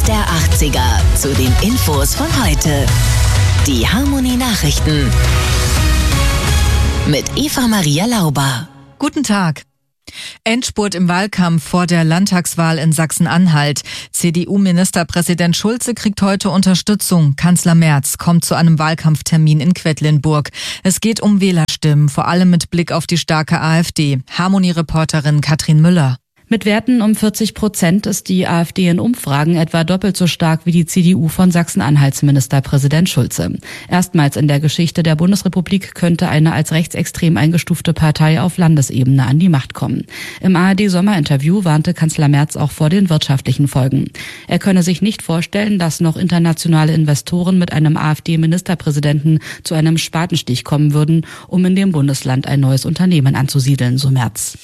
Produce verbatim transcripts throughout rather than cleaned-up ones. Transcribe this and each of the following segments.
Hits der achtziger zu den Infos von heute. Die Harmonie-Nachrichten mit Eva Maria Lauber. Guten Tag. Endspurt im Wahlkampf vor der Landtagswahl in Sachsen-Anhalt. C D U-Ministerpräsident Schulze kriegt heute Unterstützung. Kanzler Merz kommt zu einem Wahlkampftermin in Quedlinburg. Es geht um Wählerstimmen, vor allem mit Blick auf die starke AfD. Harmonie-Reporterin Katrin Müller. Mit Werten um vierzig Prozent ist die AfD in Umfragen etwa doppelt so stark wie die C D U von Sachsen-Anhalts Ministerpräsident Schulze. Erstmals in der Geschichte der Bundesrepublik könnte eine als rechtsextrem eingestufte Partei auf Landesebene an die Macht kommen. Im A R D-Sommerinterview warnte Kanzler Merz auch vor den wirtschaftlichen Folgen. Er könne sich nicht vorstellen, dass noch internationale Investoren mit einem AfD-Ministerpräsidenten zu einem Spatenstich kommen würden, um in dem Bundesland ein neues Unternehmen anzusiedeln, so Merz.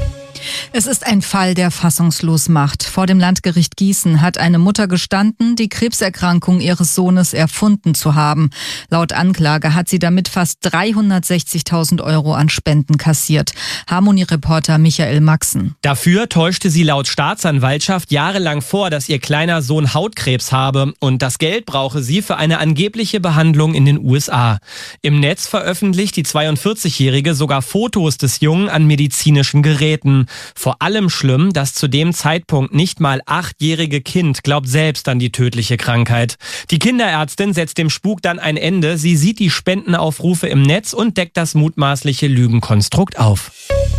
Es ist ein Fall, der fassungslos macht. Vor dem Landgericht Gießen hat eine Mutter gestanden, die Krebserkrankung ihres Sohnes erfunden zu haben. Laut Anklage hat sie damit fast dreihundertsechzigtausend Euro an Spenden kassiert. Harmonie-Reporter Michael Maxen. Dafür täuschte sie laut Staatsanwaltschaft jahrelang vor, dass ihr kleiner Sohn Hautkrebs habe und das Geld brauche sie für eine angebliche Behandlung in den U S A. Im Netz veröffentlicht die zweiundvierzigjährige sogar Fotos des Jungen an medizinischen Geräten. Vor allem schlimm, das zu dem Zeitpunkt nicht mal achtjährige Kind glaubt selbst an die tödliche Krankheit. Die Kinderärztin setzt dem Spuk dann ein Ende. Sie sieht die Spendenaufrufe im Netz und deckt das mutmaßliche Lügenkonstrukt auf.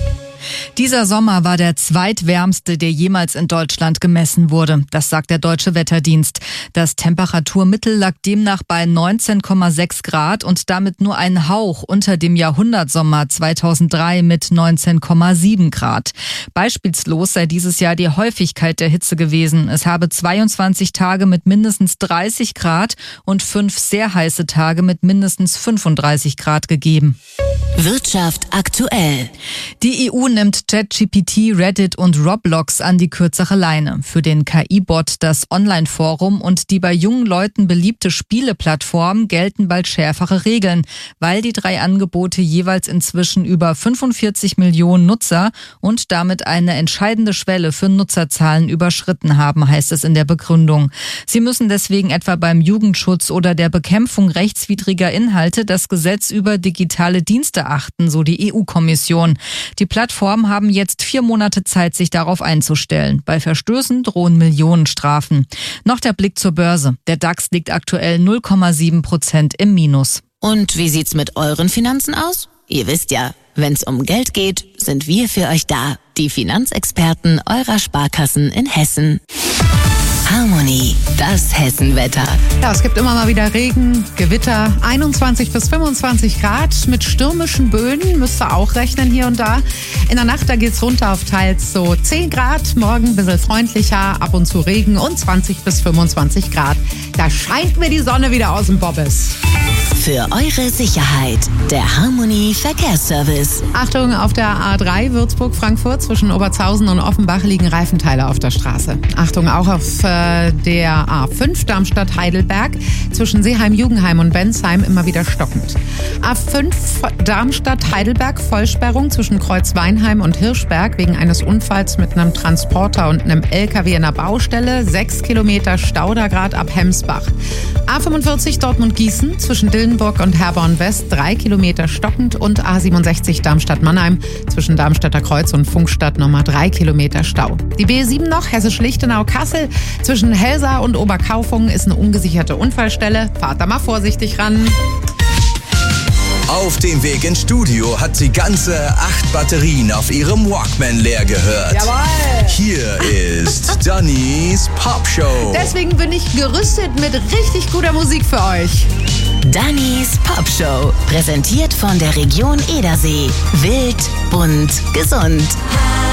Dieser Sommer war der zweitwärmste, der jemals in Deutschland gemessen wurde. Das sagt der Deutsche Wetterdienst. Das Temperaturmittel lag demnach bei neunzehn Komma sechs Grad und damit nur ein Hauch unter dem Jahrhundertsommer zweitausenddrei mit neunzehn Komma sieben Grad. Beispielslos sei dieses Jahr die Häufigkeit der Hitze gewesen. Es habe zweiundzwanzig Tage mit mindestens dreißig Grad und fünf sehr heiße Tage mit mindestens fünfunddreißig Grad gegeben. Wirtschaft aktuell. Die E U nimmt ChatGPT, Reddit und Roblox an die kürzere Leine. Für den K I-Bot, das Online-Forum und die bei jungen Leuten beliebte Spieleplattform gelten bald schärfere Regeln, weil die drei Angebote jeweils inzwischen über fünfundvierzig Millionen Nutzer und damit eine entscheidende Schwelle für Nutzerzahlen überschritten haben, heißt es in der Begründung. Sie müssen deswegen etwa beim Jugendschutz oder der Bekämpfung rechtswidriger Inhalte das Gesetz über digitale Dienste achten, so die E U-Kommission. Die Plattformen haben jetzt vier Monate Zeit, sich darauf einzustellen. Bei Verstößen drohen Millionenstrafen. Noch der Blick zur Börse. Der DAX liegt aktuell null Komma sieben Prozent im Minus. Und wie sieht's mit euren Finanzen aus? Ihr wisst ja, wenn's um Geld geht, sind wir für euch da. Die Finanzexperten eurer Sparkassen in Hessen. Harmonie, das Hessenwetter. Ja, es gibt immer mal wieder Regen, Gewitter, einundzwanzig bis fünfundzwanzig Grad. Mit stürmischen Böen müsst ihr auch rechnen hier und da. In der Nacht, da geht's runter auf teils so zehn Grad. Morgen ein bisschen freundlicher, ab und zu Regen und zwanzig bis fünfundzwanzig Grad. Da scheint mir die Sonne wieder aus dem Bobbes. Für eure Sicherheit, der Harmonie Verkehrsservice. Achtung, auf der A drei Würzburg-Frankfurt zwischen Obertshausen und Offenbach liegen Reifenteile auf der Straße. Achtung auch auf äh, der A fünf Darmstadt-Heidelberg zwischen Seeheim-Jugendheim und Bensheim immer wieder stockend. A fünf Darmstadt-Heidelberg Vollsperrung zwischen Kreuzweinheim und Hirschberg wegen eines Unfalls mit einem Transporter und einem L K W in der Baustelle. Sechs Kilometer Stau da grad ab Hemsbach. A fünfundvierzig Dortmund-Gießen zwischen Dillenburg und Herborn West drei Kilometer stockend und A siebenundsechzig Darmstadt-Mannheim zwischen Darmstädter Kreuz und Funkstadt nochmal drei Kilometer Stau. Die B sieben noch, Hessisch-Lichtenau-Kassel zwischen Helsa und Oberkaufungen ist eine ungesicherte Unfallstelle. Fahrt da mal vorsichtig ran. Auf dem Weg ins Studio hat sie ganze acht Batterien auf ihrem Walkman leer gehört. Jawohl! Hier ist Dannys Popshow. Deswegen bin ich gerüstet mit richtig guter Musik für euch. Dannys Popshow, präsentiert von der Region Edersee. Wild, bunt, gesund.